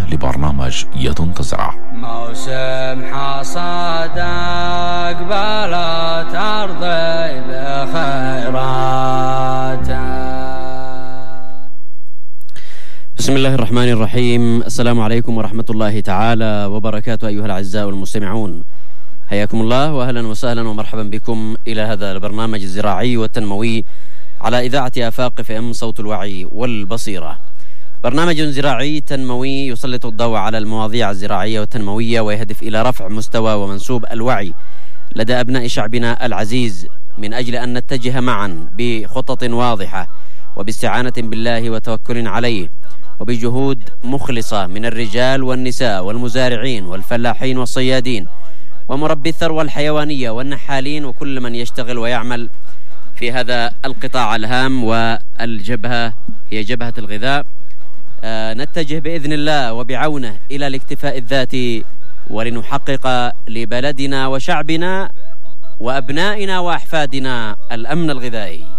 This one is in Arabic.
لبرنامج يد تزرع. موسم حصاد أقبلت أرضي بخيرات. بسم الله الرحمن الرحيم. السلام عليكم ورحمة الله تعالى وبركاته أيها الأعزاء المستمعون، حياكم الله وأهلا وسهلا ومرحبا بكم إلى هذا البرنامج الزراعي والتنموي على إذاعة آفاق FM صوت الوعي والبصيرة. برنامج زراعي تنموي يسلط الضوء على المواضيع الزراعية والتنموية ويهدف إلى رفع مستوى ومنسوب الوعي لدى أبناء شعبنا العزيز من أجل أن نتجه معا بخطط واضحة وباستعانة بالله وتوكل عليه وبجهود مخلصة من الرجال والنساء والمزارعين والفلاحين والصيادين ومربي الثروة الحيوانية والنحالين وكل من يشتغل ويعمل في هذا القطاع الهام والجبهة هي جبهة الغذاء. نتجه بإذن الله وبعونه إلى الاكتفاء الذاتي ولنحقق لبلدنا وشعبنا وأبنائنا وأحفادنا الأمن الغذائي.